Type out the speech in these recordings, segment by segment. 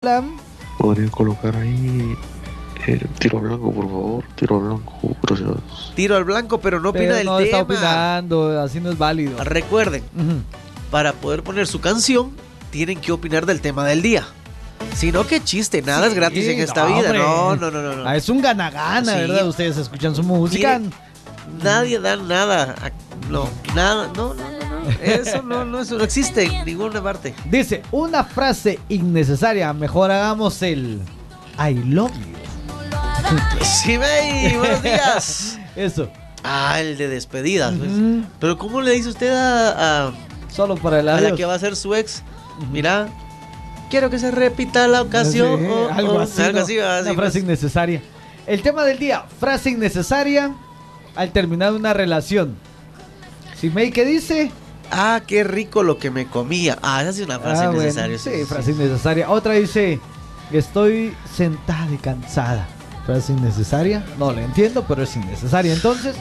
hola. Podría colocar ahí tiro al blanco, por favor. Tiro al blanco, gracias. Tiro al blanco, pero no opina Pero del no tema. está opinando, así no es válido. Recuerden, Ujú. para poder poner su canción, tienen que opinar del tema del día. Si no, qué chiste, nada es gratis en esta vida. hombre. No. Ah, es un gana-gana, Sí. ¿verdad? Ustedes escuchan su música. Mire, nadie da nada. No, nada, no. Eso no existe en ninguna parte. Dice, una frase innecesaria. Mejor hagamos el I love you. Sí, May, buenos días. Eso. Ah, el de despedidas. Pues. Ujú. Pero ¿cómo le dice usted a Solo para el la adiós. que va a ser su ex? Mira, quiero que se repita la ocasión. Sí, algo así, algo ¿no? así, va, Una así, frase pues. innecesaria. El tema del día, frase innecesaria al terminar una relación. Si May, ¿qué dice? Ah, qué rico lo que me comía. Ah, esa sí es una frase Bueno, innecesaria. sí, frase innecesaria. Otra dice, estoy sentada y cansada. Frase innecesaria. No la entiendo, pero es innecesaria. Entonces,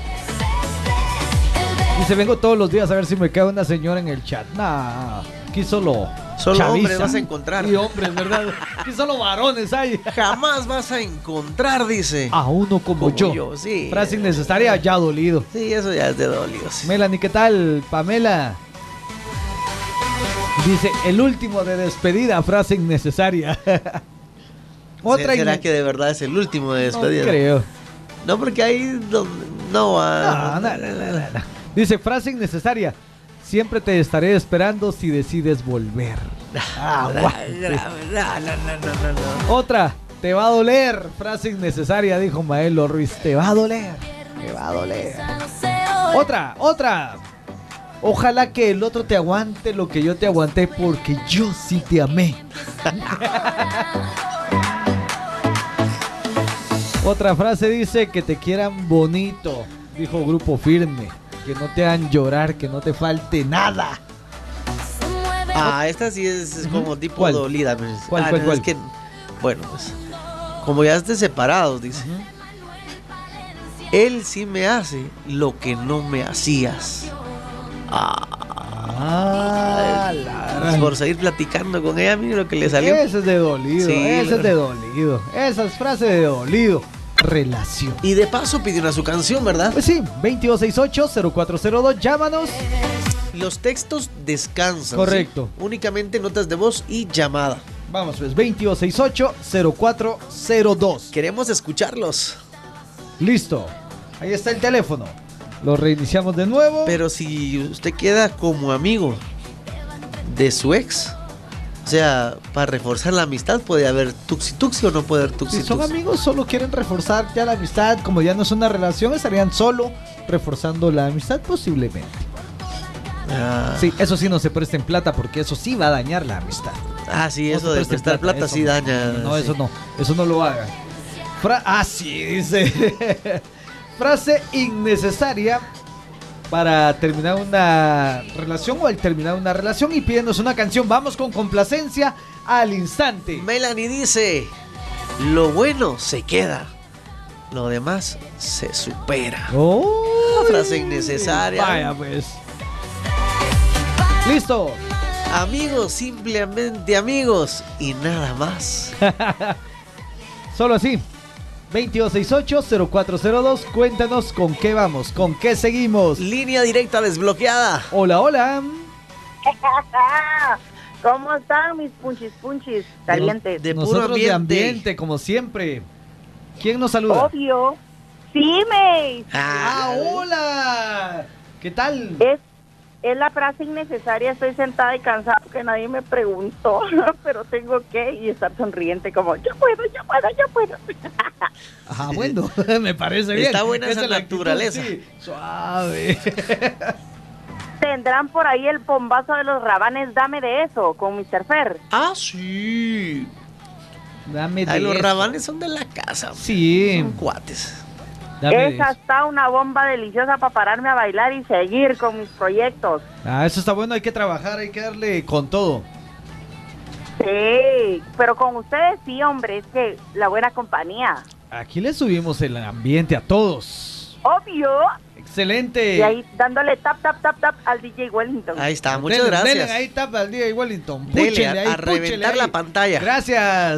dice, vengo todos los días a ver si me cae una señora en el chat. Nah, aquí solo chaviza. Hombres vas a encontrar. Y hombres, ¿verdad? Aquí solo varones hay. Jamás vas a encontrar, dice. A uno como yo. Sí. Frase innecesaria, ya dolido. Sí, eso ya es de dolido. Sí. Melanie, ¿qué tal? Pamela. Dice, el último de despedida, frase innecesaria. Otra ¿Será que de verdad es el último de despedida? No creo. No, porque ahí no va. No. Dice, frase innecesaria. Siempre te estaré esperando si decides volver. Aguante. No. Otra, te va a doler. Frase innecesaria, dijo Maelo Ruiz. Te va a doler. Te va a doler. Otra. Ojalá que el otro te aguante lo que yo te aguanté porque yo sí te amé. Otra frase dice que te quieran bonito, dijo Grupo Firme. Que no te hagan llorar, que no te falte nada. Ah, esta sí es como tipo ¿Cuál? dolida. Pues. ¿Cuál? Es que, bueno, pues, como ya estés separados, dice. Él sí me hace lo que no me hacías. Por seguir platicando con ella, mire lo que le salió. Ese es de dolido, Sí, ese es de dolido. Esa es frase de dolido. Relación. Y de paso pidieron a su canción, ¿verdad? Pues sí, 2268-0402, llámanos. Los textos descansan. Correcto. ¿Sí? Únicamente notas de voz y llamada. Vamos pues, 2268-0402. Queremos escucharlos. Listo, ahí está el teléfono. Lo reiniciamos de nuevo. Pero si usted queda como amigo de su ex, o sea, para reforzar la amistad puede haber tuxi-tuxi o no puede haber Si tuxi-tuxi. son amigos, solo quieren reforzar ya la amistad. Como ya no es una relación, estarían solo reforzando la amistad posiblemente. Ah, Sí, eso sí, no se presten plata porque eso sí va a dañar la amistad. sí, No eso se de presten prestar plata eso sí no. daña. No, sí. eso no lo hagan. Sí, dice. Frase innecesaria para terminar una relación o al terminar una relación y pidiéndose una canción. Vamos con complacencia al instante. Melanie dice, lo bueno se queda, lo demás se supera. Oh, Frase innecesaria. Vaya pues. Listo. Amigos, simplemente amigos y nada más. Solo así. 2268-0402. Cuéntanos con qué vamos, con qué seguimos. Línea directa desbloqueada. Hola, hola. ¿Cómo están mis punchis calientes? De puro Nosotros de ambiente. ambiente, como siempre. ¿Quién nos saluda? Obvio. Sí, May. Hola. ¿Qué tal? Es la frase innecesaria. Estoy sentada y cansada porque nadie me preguntó, pero tengo que y estar sonriente como yo puedo. Ajá, bueno, me parece bien. Está buena esa es la actitud, naturaleza. sí. Suave. Tendrán por ahí el bombazo de los rabanes. Dame de eso con Mr. Fer. Sí. Dame de Ay, los eso. rabanes son de la casa. Sí. Son cuates. Dame de Esa eso. está una bomba deliciosa para pararme a bailar y seguir con mis proyectos. Eso está bueno, hay que trabajar, hay que darle con todo. Sí, pero con ustedes sí, hombre, es que la buena compañía. Aquí le subimos el ambiente a todos. Obvio. Excelente. Y ahí dándole tap al DJ Wellington. Ahí está, muchas Denle, gracias. denle ahí tapa al día de Wellington. Dele, Púchenle ahí, a púchenle reventar ahí. la pantalla. Gracias.